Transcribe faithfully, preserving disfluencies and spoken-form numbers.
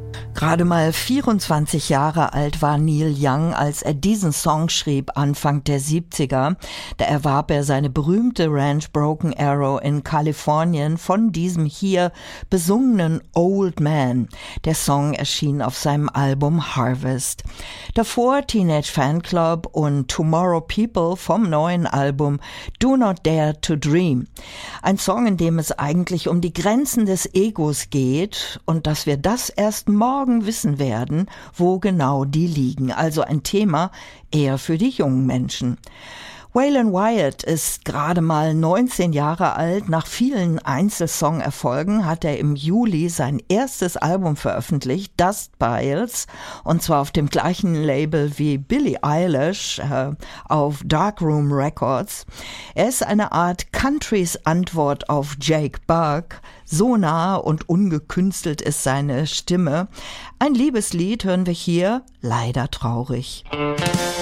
Gerade mal vierundzwanzig Jahre alt war Neil Young, als er diesen Song schrieb, Anfang der siebziger. Da erwarb er seine berühmte Ranch Broken Arrow in Kalifornien von diesem hier besungenen Old Man. Der Song erschien auf seinem Album Harvest. Davor Teenage Fanclub und Tomorrow People vom neuen Album Do Not Dare to Dream. Ein Song, in dem es eigentlich um die Grenzen des Egos geht und dass wir das erst morgen wissen werden, wo genau die liegen. Also ein Thema eher für die jungen Menschen. Waylon Wyatt ist gerade mal neunzehn Jahre alt. Nach vielen Einzelsong-Erfolgen hat er im Juli sein erstes Album veröffentlicht, Dust Piles, und zwar auf dem gleichen Label wie Billie Eilish, äh, auf Darkroom Records. Er ist eine Art Countrys Antwort auf Jake Bugg. So nah und ungekünstelt ist seine Stimme. Ein Liebeslied hören wir hier, leider traurig.